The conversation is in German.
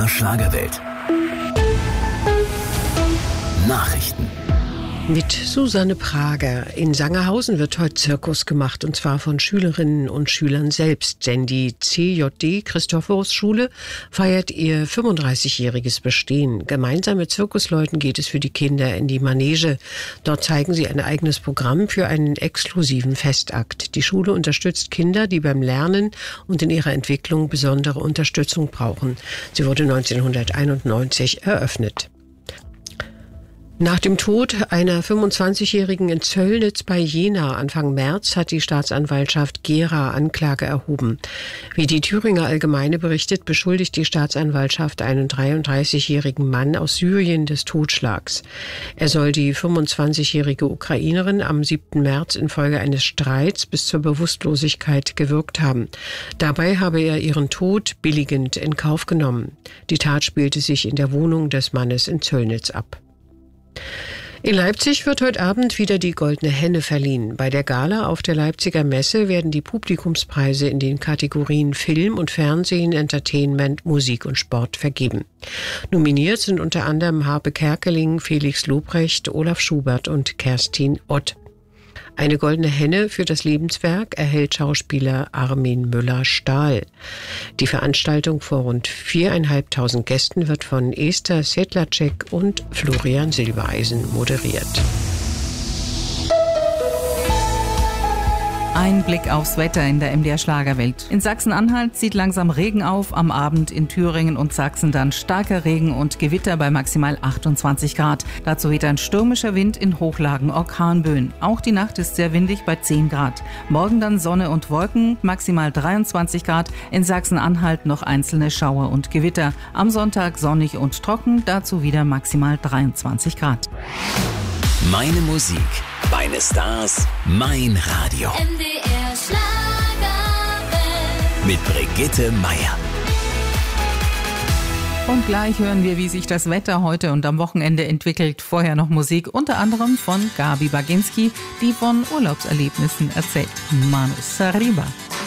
MDR Schlagerwelt. Nachrichten. Mit Susanne Prager. In Sangerhausen wird heute Zirkus gemacht, und zwar von Schülerinnen und Schülern selbst, denn die CJD Christophorus-Schule feiert ihr 35-jähriges Bestehen. Gemeinsam mit Zirkusleuten geht es für die Kinder in die Manege. Dort zeigen sie ein eigenes Programm für einen exklusiven Festakt. Die Schule unterstützt Kinder, die beim Lernen und in ihrer Entwicklung besondere Unterstützung brauchen. Sie wurde 1991 eröffnet. Nach dem Tod einer 25-Jährigen in Zöllnitz bei Jena Anfang März hat die Staatsanwaltschaft Gera Anklage erhoben. Wie die Thüringer Allgemeine berichtet, beschuldigt die Staatsanwaltschaft einen 33-jährigen Mann aus Syrien des Totschlags. Er soll die 25-jährige Ukrainerin am 7. März infolge eines Streits bis zur Bewusstlosigkeit gewürgt haben. Dabei habe er ihren Tod billigend in Kauf genommen. Die Tat spielte sich in der Wohnung des Mannes in Zöllnitz ab. In Leipzig wird heute Abend wieder die Goldene Henne verliehen. Bei der Gala auf der Leipziger Messe werden die Publikumspreise in den Kategorien Film und Fernsehen, Entertainment, Musik und Sport vergeben. Nominiert sind unter anderem Harpe Kerkeling, Felix Lobrecht, Olaf Schubert und Kerstin Ott. Eine Goldene Henne für das Lebenswerk erhält Schauspieler Armin Müller-Stahl. Die Veranstaltung vor rund 4.500 Gästen wird von Esther Sedlacek und Florian Silbereisen moderiert. Ein Blick aufs Wetter in der MDR Schlagerwelt. In Sachsen-Anhalt zieht langsam Regen auf, am Abend in Thüringen und Sachsen dann starker Regen und Gewitter bei maximal 28 Grad. Dazu weht ein stürmischer Wind, in Hochlagen Orkanböen. Auch die Nacht ist sehr windig bei 10 Grad. Morgen dann Sonne und Wolken, maximal 23 Grad. In Sachsen-Anhalt noch einzelne Schauer und Gewitter. Am Sonntag sonnig und trocken, dazu wieder maximal 23 Grad. Meine Musik, meine Stars, mein Radio. MDR Schlagerwelt. Mit Brigitte Meier. Und gleich hören wir, wie sich das Wetter heute und am Wochenende entwickelt. Vorher noch Musik, unter anderem von Gabi Baginski, die von Urlaubserlebnissen erzählt. Manos Arriba.